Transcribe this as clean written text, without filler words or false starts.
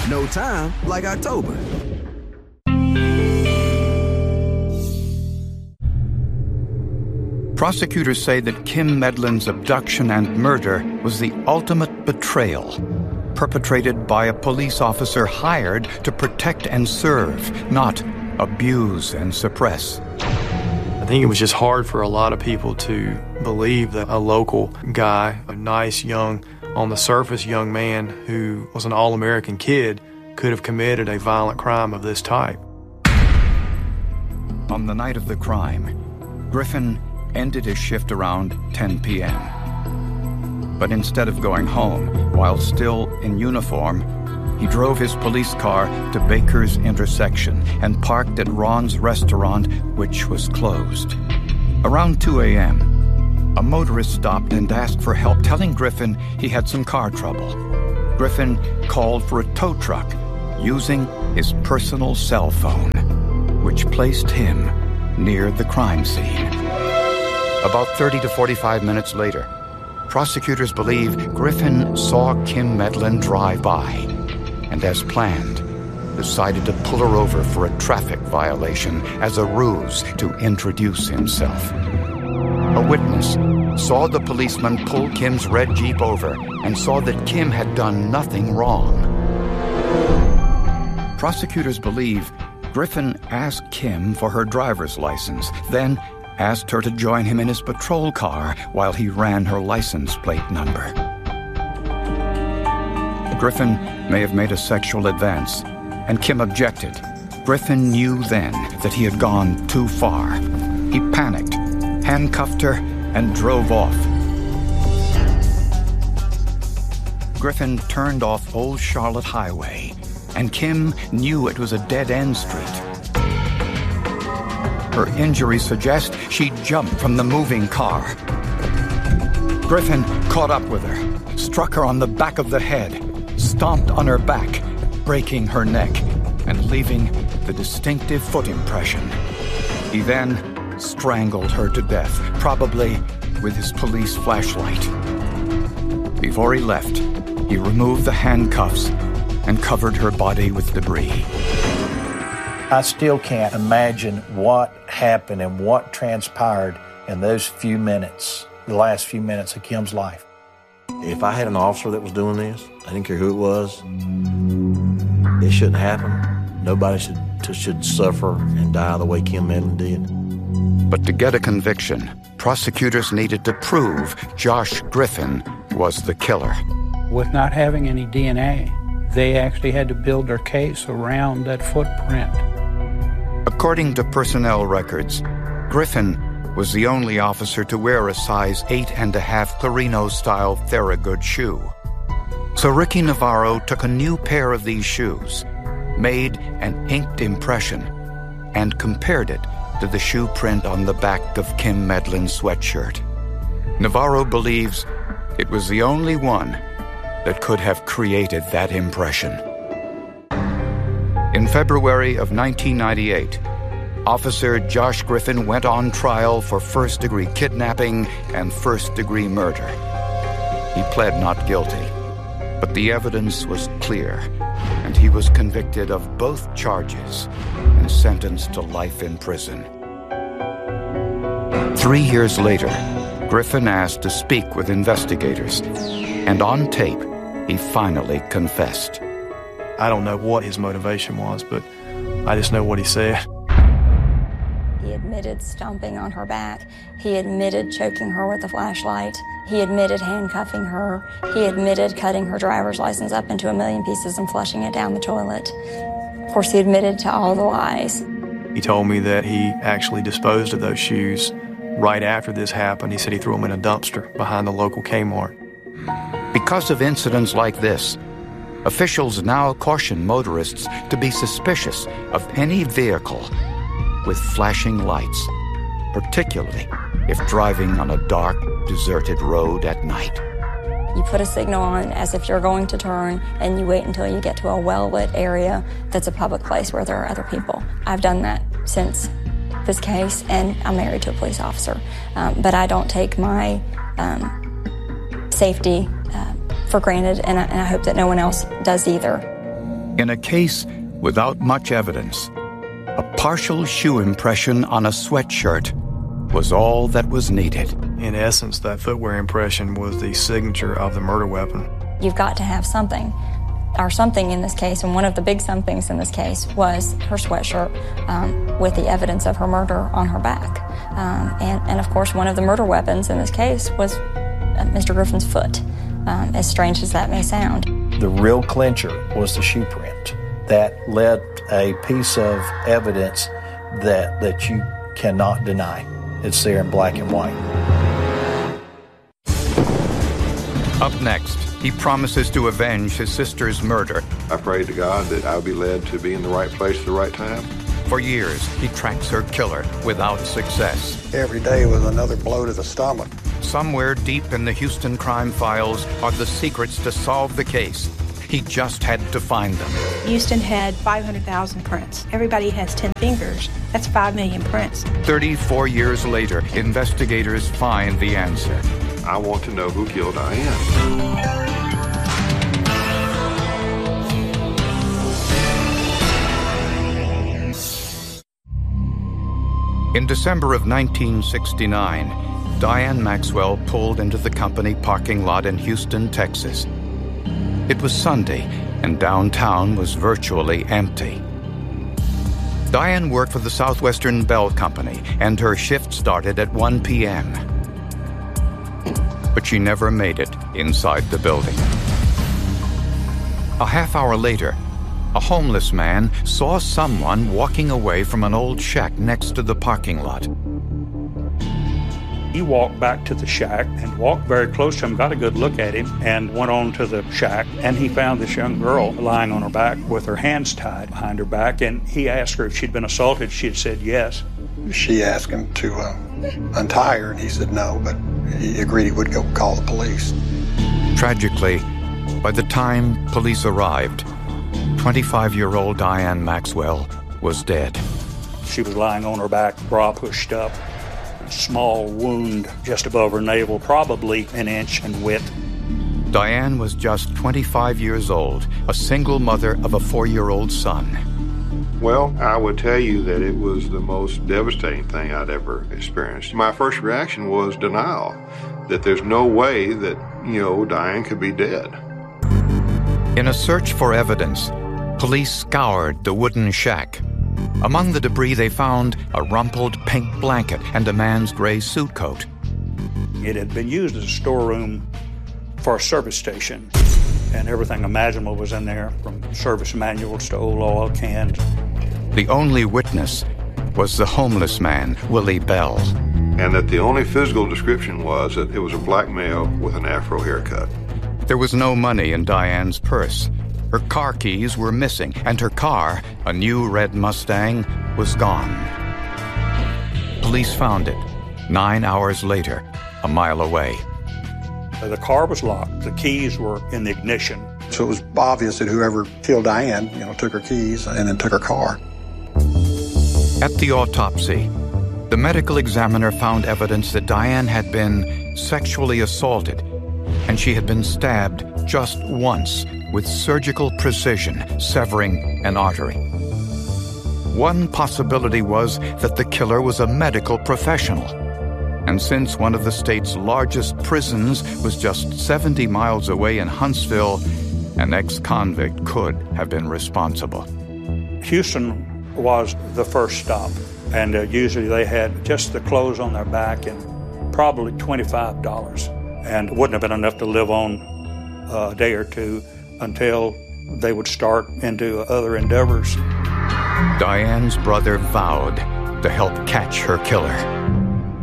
No time like October. Prosecutors say that Kim Medlin's abduction and murder was the ultimate betrayal, perpetrated by a police officer hired to protect and serve, not abuse and suppress. I think it was just hard for a lot of people to believe that a local guy, a nice young, on the surface young man who was an all-American kid, could have committed a violent crime of this type. On the night of the crime, Griffin ended his shift around 10 p.m. But instead of going home while still in uniform, he drove his police car to Baker's intersection and parked at Ron's restaurant, which was closed. Around 2 a.m., a motorist stopped and asked for help, telling Griffin he had some car trouble. Griffin called for a tow truck using his personal cell phone, which placed him near the crime scene. About 30 to 45 minutes later, prosecutors believe Griffin saw Kim Medlin drive by and, as planned, decided to pull her over for a traffic violation as a ruse to introduce himself. A witness saw the policeman pull Kim's red Jeep over and saw that Kim had done nothing wrong. Prosecutors believe Griffin asked Kim for her driver's license, then asked her to join him in his patrol car while he ran her license plate number. Griffin may have made a sexual advance, and Kim objected. Griffin knew then that he had gone too far. He panicked, handcuffed her, and drove off. Griffin turned off Old Charlotte Highway, and Kim knew it was a dead-end street. Her injuries suggest she jumped from the moving car. Griffin caught up with her, struck her on the back of the head, stomped on her back, breaking her neck and leaving the distinctive foot impression. He then strangled her to death, probably with his police flashlight. Before he left, he removed the handcuffs and covered her body with debris. I still can't imagine what happened and what transpired in those few minutes, the last few minutes of Kim's life. If I had an officer that was doing this, I didn't care who it was, it shouldn't happen. Nobody should suffer and die the way Kim Medlin did. But to get a conviction, prosecutors needed to prove Josh Griffin was the killer. With not having any DNA, they actually had to build their case around that footprint. According to personnel records, Griffin was the only officer to wear a size 8.5 Perino-style Thorogood shoe. So Ricky Navarro took a new pair of these shoes, made an inked impression, and compared it to the shoe print on the back of Kim Medlin's sweatshirt. Navarro believes it was the only one that could have created that impression. In February of 1998, Officer Josh Griffin went on trial for first-degree kidnapping and first-degree murder. He pled not guilty, but the evidence was clear, and he was convicted of both charges and sentenced to life in prison. 3 years later, Griffin asked to speak with investigators, and on tape, he finally confessed. I don't know what his motivation was, but I just know what he said. He admitted stomping on her back. He admitted choking her with a flashlight. He admitted handcuffing her. He admitted cutting her driver's license up into 1,000,000 pieces and flushing it down the toilet. Of course, he admitted to all the lies. He told me that he actually disposed of those shoes right after this happened. He said he threw them in a dumpster behind the local Kmart. Because of incidents like this, officials now caution motorists to be suspicious of any vehicle with flashing lights, particularly if driving on a dark, deserted road at night. You put a signal on as if you're going to turn, and you wait until you get to a well-lit area that's a public place where there are other people. I've done that since this case, and I'm married to a police officer. But I don't take my safety for granted, and I hope that no one else does either. In a case without much evidence, a partial shoe impression on a sweatshirt was all that was needed. In essence, that footwear impression was the signature of the murder weapon. You've got to have something. Our something in this case, and one of the big somethings in this case, was her sweatshirt with the evidence of her murder on her back. And of course, one of the murder weapons in this case was Mr. Griffin's foot, as strange as that may sound. The real clincher was the shoe print. That led a piece of evidence that you cannot deny. It's there in black and white. Up next, he promises to avenge his sister's murder. I prayed to God that I would be led to be in the right place at the right time. For years, he tracks her killer without success. Every day was another blow to the stomach. Somewhere deep in the Houston crime files are the secrets to solve the case. He just had to find them. Houston had 500,000 prints. Everybody has 10 fingers. That's 5 million prints. 34 years later, investigators find the answer. I want to know who killed Diane. In December of 1969, Diane Maxwell pulled into the company parking lot in Houston, Texas. It was Sunday, and downtown was virtually empty. Diane worked for the Southwestern Bell Company, and her shift started at 1 p.m. But she never made it inside the building. A half hour later, a homeless man saw someone walking away from an old shack next to the parking lot. He walked back to the shack and walked very close to him, got a good look at him, and went on to the shack, and he found this young girl lying on her back with her hands tied behind her back, and he asked her if she'd been assaulted. She had said yes. She asked him to untie her, and he said no, but he agreed he would go call the police. Tragically, by the time police arrived, 25-year-old Diane Maxwell was dead. She was lying on her back, bra pushed up, small wound just above her navel, probably an inch in width. Diane was just 25 years old, a single mother of a 4-year-old son. Well, I would tell you that it was the most devastating thing I'd ever experienced. My first reaction was denial, that there's no way that, Diane could be dead. In a search for evidence, police scoured the wooden shack. Among the debris, they found a rumpled pink blanket and a man's gray suit coat. It had been used as a storeroom for a service station, and everything imaginable was in there, from service manuals to old oil cans. The only witness was the homeless man, Willie Bell. And that the only physical description was that it was a black male with an afro haircut. There was no money in Diane's purse. Her car keys were missing, and her car, a new red Mustang, was gone. Police found it 9 hours later, a mile away. The car was locked. The keys were in the ignition. So it was obvious that whoever killed Diane, took her keys and then took her car. At the autopsy, the medical examiner found evidence that Diane had been sexually assaulted, and she had been stabbed just once with surgical precision, severing an artery. One possibility was that the killer was a medical professional. And since one of the state's largest prisons was just 70 miles away in Huntsville, an ex-convict could have been responsible. Houston was the first stop, and usually they had just the clothes on their back and probably $25. And it wouldn't have been enough to live on a day or two until they would start into other endeavors. Diane's brother vowed to help catch her killer.